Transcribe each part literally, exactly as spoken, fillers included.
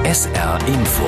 S R Info.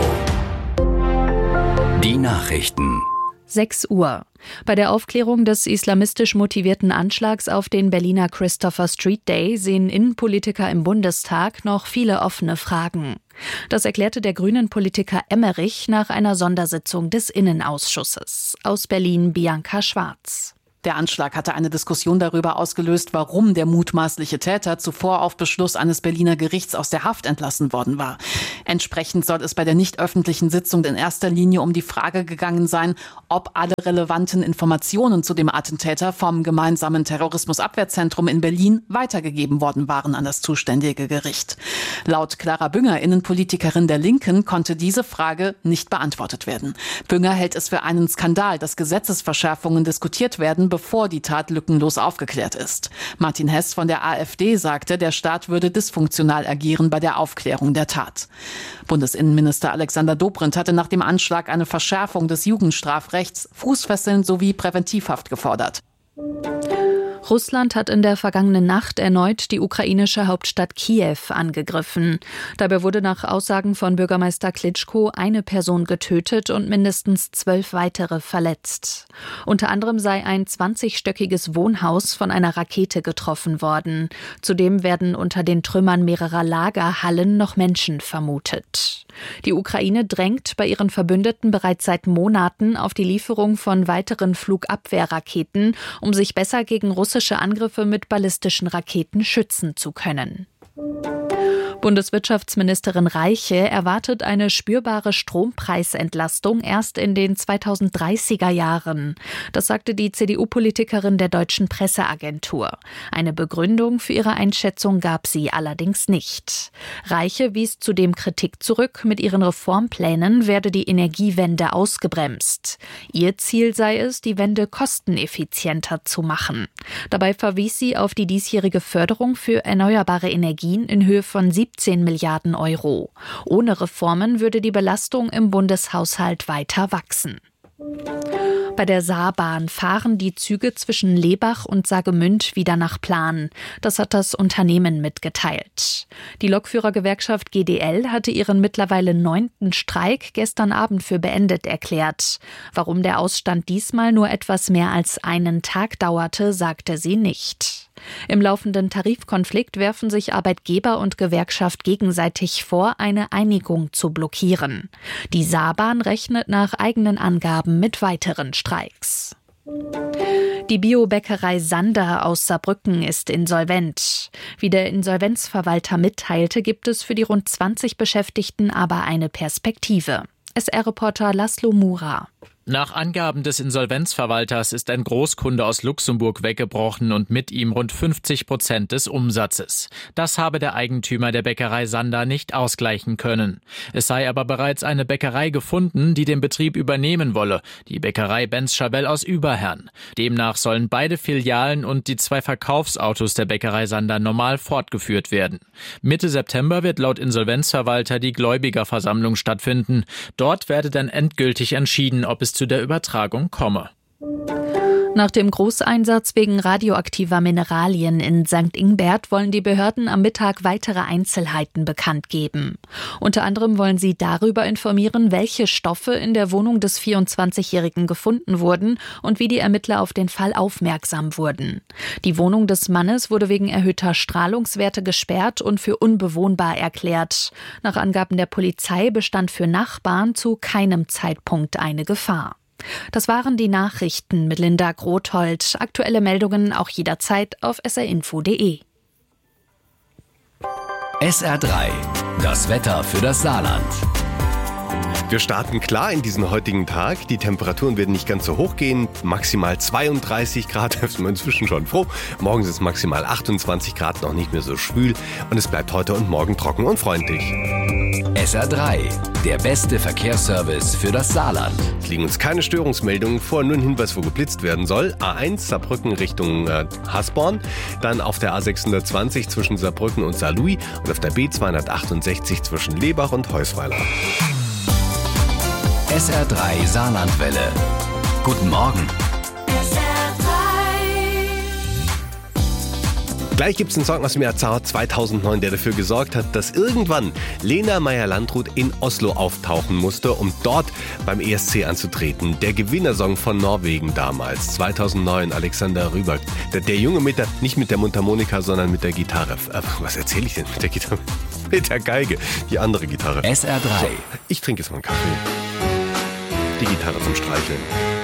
Die Nachrichten. sechs Uhr. Bei der Aufklärung des islamistisch motivierten Anschlags auf den Berliner Christopher Street Day sehen Innenpolitiker im Bundestag noch viele offene Fragen. Das erklärte der Grünen-Politiker Emmerich nach einer Sondersitzung des Innenausschusses. Aus Berlin Bianca Schwarz. Der Anschlag hatte eine Diskussion darüber ausgelöst, warum der mutmaßliche Täter zuvor auf Beschluss eines Berliner Gerichts aus der Haft entlassen worden war. Entsprechend soll es bei der nicht öffentlichen Sitzung in erster Linie um die Frage gegangen sein, ob alle relevanten Informationen zu dem Attentäter vom gemeinsamen Terrorismusabwehrzentrum in Berlin weitergegeben worden waren an das zuständige Gericht. Laut Clara Bünger, Innenpolitikerin der Linken, konnte diese Frage nicht beantwortet werden. Bünger hält es für einen Skandal, dass Gesetzesverschärfungen diskutiert werden, bevor die Tat lückenlos aufgeklärt ist. Martin Hess von der AfD sagte, der Staat würde dysfunktional agieren bei der Aufklärung der Tat. Bundesinnenminister Alexander Dobrindt hatte nach dem Anschlag eine Verschärfung des Jugendstrafrechts, Fußfesseln sowie Präventivhaft gefordert. Russland hat in der vergangenen Nacht erneut die ukrainische Hauptstadt Kiew angegriffen. Dabei wurde nach Aussagen von Bürgermeister Klitschko eine Person getötet und mindestens zwölf weitere verletzt. Unter anderem sei ein zwanzigstöckiges Wohnhaus von einer Rakete getroffen worden. Zudem werden unter den Trümmern mehrerer Lagerhallen noch Menschen vermutet. Die Ukraine drängt bei ihren Verbündeten bereits seit Monaten auf die Lieferung von weiteren Flugabwehrraketen, um sich besser gegen russische Angriffe mit ballistischen Raketen schützen zu können. Bundeswirtschaftsministerin Reiche erwartet eine spürbare Strompreisentlastung erst in den zweitausenddreißiger Jahren. Das sagte die C D U-Politikerin der Deutschen Presseagentur. Eine Begründung für ihre Einschätzung gab sie allerdings nicht. Reiche wies zudem Kritik zurück, mit ihren Reformplänen werde die Energiewende ausgebremst. Ihr Ziel sei es, die Wende kosteneffizienter zu machen. Dabei verwies sie auf die diesjährige Förderung für erneuerbare Energien in Höhe von siebzehn Milliarden Euro. Ohne Reformen würde die Belastung im Bundeshaushalt weiter wachsen. Bei der Saarbahn fahren die Züge zwischen Lebach und Saargemünd wieder nach Plan. Das hat das Unternehmen mitgeteilt. Die Lokführergewerkschaft G D L hatte ihren mittlerweile neunten Streik gestern Abend für beendet erklärt. Warum der Ausstand diesmal nur etwas mehr als einen Tag dauerte, sagte sie nicht. Im laufenden Tarifkonflikt werfen sich Arbeitgeber und Gewerkschaft gegenseitig vor, eine Einigung zu blockieren. Die Saarbahn rechnet nach eigenen Angaben mit weiteren Streiks. Die Biobäckerei Sander aus Saarbrücken ist insolvent. Wie der Insolvenzverwalter mitteilte, gibt es für die rund zwanzig Beschäftigten aber eine Perspektive. S R-Reporter Laszlo Mura. Nach Angaben des Insolvenzverwalters ist ein Großkunde aus Luxemburg weggebrochen und mit ihm rund fünfzig Prozent des Umsatzes. Das habe der Eigentümer der Bäckerei Sander nicht ausgleichen können. Es sei aber bereits eine Bäckerei gefunden, die den Betrieb übernehmen wolle, die Bäckerei Benz-Schabell aus Überherrn. Demnach sollen beide Filialen und die zwei Verkaufsautos der Bäckerei Sander normal fortgeführt werden. Mitte September wird laut Insolvenzverwalter die Gläubigerversammlung stattfinden. Dort werde dann endgültig entschieden, ob es zu der Übertragung komme. Nach dem Großeinsatz wegen radioaktiver Mineralien in Sankt Ingbert wollen die Behörden am Mittag weitere Einzelheiten bekannt geben. Unter anderem wollen sie darüber informieren, welche Stoffe in der Wohnung des vierundzwanzigjährigen gefunden wurden und wie die Ermittler auf den Fall aufmerksam wurden. Die Wohnung des Mannes wurde wegen erhöhter Strahlungswerte gesperrt und für unbewohnbar erklärt. Nach Angaben der Polizei bestand für Nachbarn zu keinem Zeitpunkt eine Gefahr. Das waren die Nachrichten mit Linda Grothold. Aktuelle Meldungen auch jederzeit auf s r info punkt d e. S R drei, das Wetter für das Saarland. Wir starten klar in diesen heutigen Tag. Die Temperaturen werden nicht ganz so hoch gehen. Maximal zweiunddreißig Grad, da ist man inzwischen schon froh. Morgen sind es maximal achtundzwanzig Grad, noch nicht mehr so schwül. Und es bleibt heute und morgen trocken und freundlich. S R drei, der beste Verkehrsservice für das Saarland. Es liegen uns keine Störungsmeldungen vor, nur ein Hinweis, wo geblitzt werden soll. A eins, Saarbrücken Richtung äh, Hasborn. Dann auf der A sechshundertzwanzig zwischen Saarbrücken und Saarlouis. Und auf der B zweihundertachtundsechzig zwischen Lebach und Heusweiler. S R drei Saarlandwelle. Guten Morgen. Gleich gibt es einen Song aus dem Jahr zweitausendneun, der dafür gesorgt hat, dass irgendwann Lena Meyer-Landrut in Oslo auftauchen musste, um dort beim E S C anzutreten. Der Gewinnersong von Norwegen damals, zweitausendneun, Alexander Rybak. Der, der Junge mit der, nicht mit der Mundharmonika, sondern mit der Gitarre. Äh, was erzähle ich denn mit der Gitarre? Mit der Geige, die andere Gitarre. S R drei. So, ich trinke jetzt mal einen Kaffee. Die Gitarre zum Streicheln.